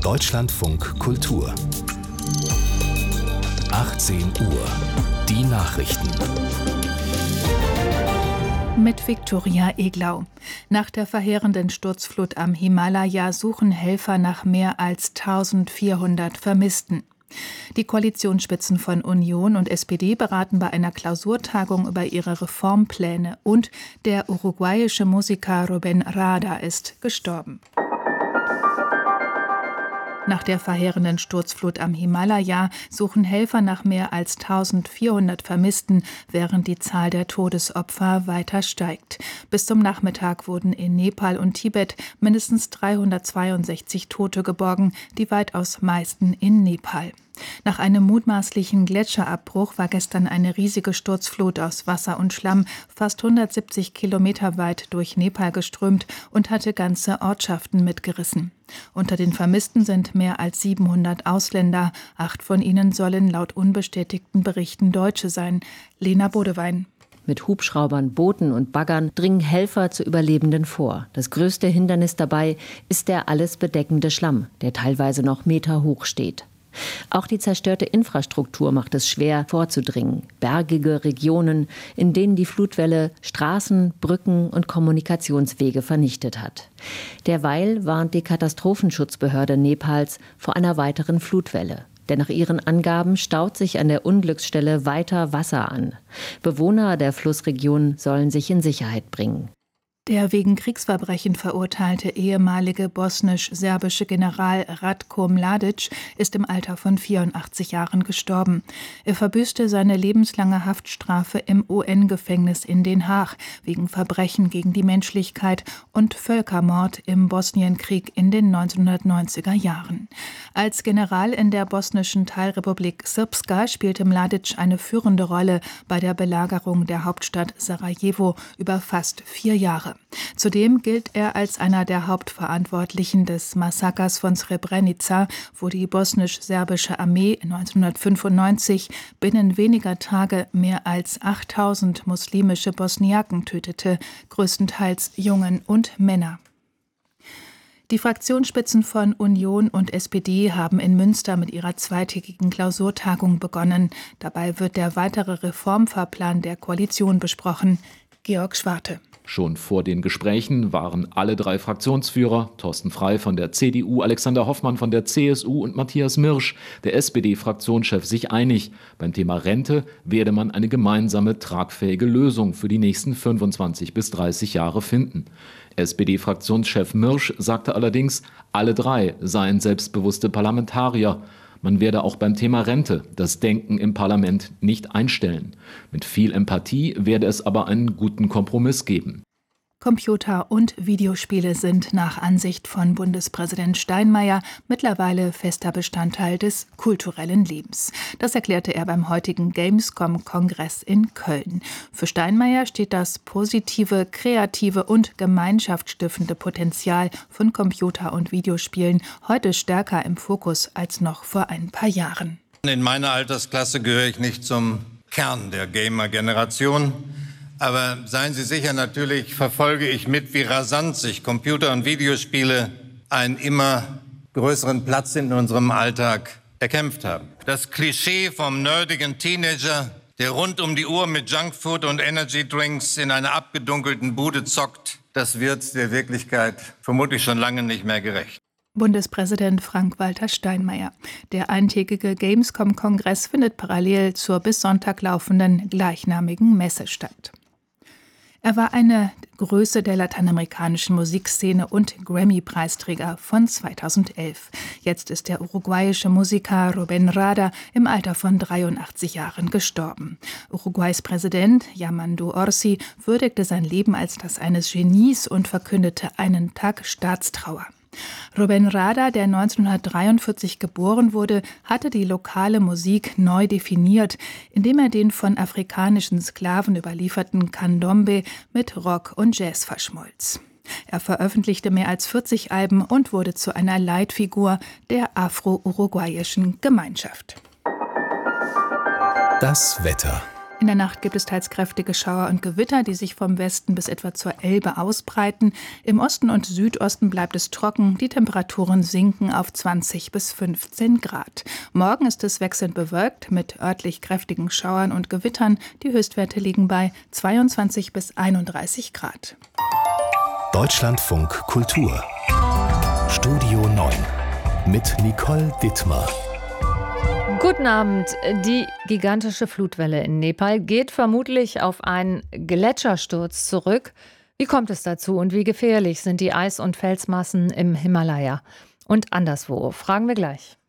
Deutschlandfunk Kultur 18 Uhr. Die Nachrichten. Mit Viktoria Eglau. Nach der verheerenden Sturzflut am Himalaya suchen Helfer nach mehr als 1400 Vermissten. Die Koalitionsspitzen von Union und SPD beraten bei einer Klausurtagung über ihre Reformpläne und der uruguayische Musiker Rubén Rada ist gestorben. Nach der verheerenden Sturzflut am Himalaya suchen Helfer nach mehr als 1400 Vermissten, während die Zahl der Todesopfer weiter steigt. Bis zum Nachmittag wurden in Nepal und Tibet mindestens 362 Tote geborgen, die weitaus meisten in Nepal. Nach einem mutmaßlichen Gletscherabbruch war gestern eine riesige Sturzflut aus Wasser und Schlamm fast 170 Kilometer weit durch Nepal geströmt und hatte ganze Ortschaften mitgerissen. Unter den Vermissten sind mehr als 700 Ausländer. 8 von ihnen sollen laut unbestätigten Berichten Deutsche sein. Lena Bodewein. Mit Hubschraubern, Booten und Baggern dringen Helfer zu Überlebenden vor. Das größte Hindernis dabei ist der alles bedeckende Schlamm, der teilweise noch meterhoch steht. Auch die zerstörte Infrastruktur macht es schwer, vorzudringen. Bergige Regionen, in denen die Flutwelle Straßen, Brücken und Kommunikationswege vernichtet hat. Derweil warnt die Katastrophenschutzbehörde Nepals vor einer weiteren Flutwelle. Denn nach ihren Angaben staut sich an der Unglücksstelle weiter Wasser an. Bewohner der Flussregion sollen sich in Sicherheit bringen. Der wegen Kriegsverbrechen verurteilte ehemalige bosnisch-serbische General Ratko Mladic ist im Alter von 84 Jahren gestorben. Er verbüßte seine lebenslange Haftstrafe im UN-Gefängnis in Den Haag wegen Verbrechen gegen die Menschlichkeit und Völkermord im Bosnienkrieg in den 1990er Jahren. Als General in der bosnischen Teilrepublik Srpska spielte Mladic eine führende Rolle bei der Belagerung der Hauptstadt Sarajevo über fast 4 Jahre. Zudem gilt er als einer der Hauptverantwortlichen des Massakers von Srebrenica, wo die bosnisch-serbische Armee 1995 binnen weniger Tage mehr als 8000 muslimische Bosniaken tötete, größtenteils Jungen und Männer. Die Fraktionsspitzen von Union und SPD haben in Münster mit ihrer zweitägigen Klausurtagung begonnen. Dabei wird der weitere Reformfahrplan der Koalition besprochen. Georg Schwarte. Schon vor den Gesprächen waren alle 3 Fraktionsführer, Thorsten Frey von der CDU, Alexander Hoffmann von der CSU und Matthias Mirsch, der SPD-Fraktionschef, sich einig. Beim Thema Rente werde man eine gemeinsame, tragfähige Lösung für die nächsten 25 bis 30 Jahre finden. SPD-Fraktionschef Mirsch sagte allerdings, alle 3 seien selbstbewusste Parlamentarier. Man werde auch beim Thema Rente das Denken im Parlament nicht einstellen. Mit viel Empathie werde es aber einen guten Kompromiss geben. Computer- und Videospiele sind nach Ansicht von Bundespräsident Steinmeier mittlerweile fester Bestandteil des kulturellen Lebens. Das erklärte er beim heutigen Gamescom-Kongress in Köln. Für Steinmeier steht das positive, kreative und gemeinschaftsstiftende Potenzial von Computer- und Videospielen heute stärker im Fokus als noch vor ein paar Jahren. In meiner Altersklasse gehöre ich nicht zum Kern der Gamer-Generation. Aber seien Sie sicher, natürlich verfolge ich mit, wie rasant sich Computer- und Videospiele einen immer größeren Platz in unserem Alltag erkämpft haben. Das Klischee vom nerdigen Teenager, der rund um die Uhr mit Junkfood und Energydrinks in einer abgedunkelten Bude zockt, das wird der Wirklichkeit vermutlich schon lange nicht mehr gerecht. Bundespräsident Frank-Walter Steinmeier. Der eintägige Gamescom-Kongress findet parallel zur bis Sonntag laufenden gleichnamigen Messe statt. Er war eine Größe der lateinamerikanischen Musikszene und Grammy-Preisträger von 2011. Jetzt ist der uruguayische Musiker Rubén Rada im Alter von 83 Jahren gestorben. Uruguays Präsident Yamandú Orsi würdigte sein Leben als das eines Genies und verkündete einen Tag Staatstrauer. Rubén Rada, der 1943 geboren wurde, hatte die lokale Musik neu definiert, indem er den von afrikanischen Sklaven überlieferten Candombe mit Rock und Jazz verschmolz. Er veröffentlichte mehr als 40 Alben und wurde zu einer Leitfigur der afro-uruguayischen Gemeinschaft. Das Wetter. In der Nacht gibt es teils kräftige Schauer und Gewitter, die sich vom Westen bis etwa zur Elbe ausbreiten. Im Osten und Südosten bleibt es trocken. Die Temperaturen sinken auf 20 bis 15 Grad. Morgen ist es wechselnd bewölkt mit örtlich kräftigen Schauern und Gewittern. Die Höchstwerte liegen bei 22 bis 31 Grad. Deutschlandfunk Kultur. Studio 9 mit Nicole Dittmar. Guten Abend. Die gigantische Flutwelle in Nepal geht vermutlich auf einen Gletschersturz zurück. Wie kommt es dazu und wie gefährlich sind die Eis- und Felsmassen im Himalaya und anderswo? Fragen wir gleich.